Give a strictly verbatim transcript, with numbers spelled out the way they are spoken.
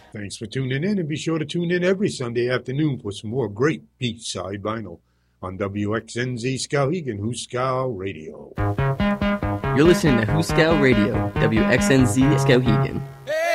Thanks for tuning in, and be sure to tune in every Sunday afternoon for some more great B-side vinyl on W X N Z Skowhegan Hooskow Radio. You're listening to Hooskow Radio, W X N Z Skowhegan.